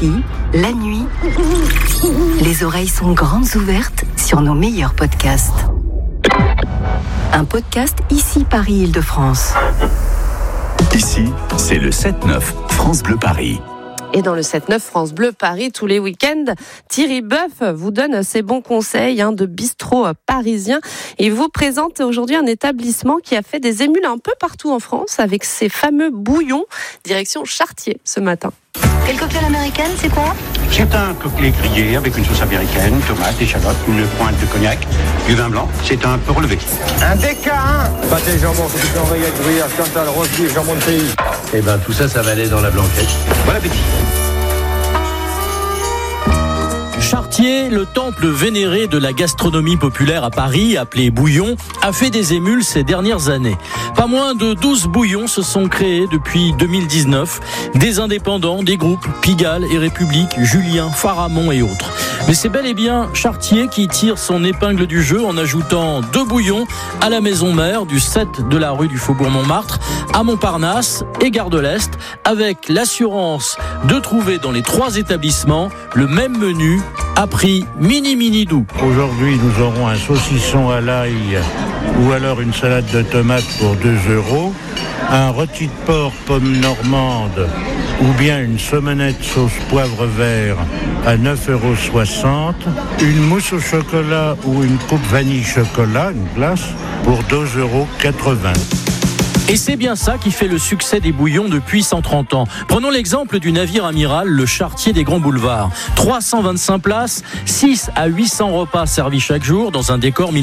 Ici, la nuit, les oreilles sont grandes ouvertes sur nos meilleurs podcasts. Un podcast Ici Paris Île-de-France. Ici, c'est le 7-9 France Bleu Paris. Et dans le 7-9 France Bleu Paris, tous les week-ends, Thierry Boeuf vous donne ses bons conseils de bistrot parisien. Et vous présente aujourd'hui un établissement qui a fait des émules un peu partout en France avec ses fameux bouillons, direction Chartier ce matin. Et le cocktail américain, c'est quoi ? C'est un cocktail grillé avec une sauce américaine, tomates, échalotes, une pointe de cognac, du vin blanc. C'est un peu relevé. Un DK1 pâté jambon, c'est en rayette, gruyère, cantal, rose beef, jambon de pays. Eh ben tout ça, ça va aller dans la blanquette. Bon appétit. Chartier, le temple vénéré de la gastronomie populaire à Paris, appelé Bouillon, a fait des émules ces dernières années. Pas moins de 12 bouillons se sont créés depuis 2019. Des indépendants, des groupes, Pigalle et République, Julien, Pharamond et autres. Mais c'est bel et bien Chartier qui tire son épingle du jeu en ajoutant 2 bouillons à la maison mère du 7 de la rue du Faubourg-Montmartre, à Montparnasse et Gare de l'Est, avec l'assurance de trouver dans les 3 établissements le même menu à prix mini doux. Aujourd'hui, nous aurons un saucisson à l'ail ou alors une salade de tomates pour 2 €, un rôti de porc pomme normande ou bien une saumonette sauce poivre vert à 9,60 €, une mousse au chocolat ou une coupe vanille chocolat, une glace, pour 2,80 €. Et c'est bien ça qui fait le succès des bouillons depuis 130 ans. Prenons l'exemple du navire amiral, le Chartier des Grands Boulevards. 325 places, 6 à 800 repas servis chaque jour dans un décor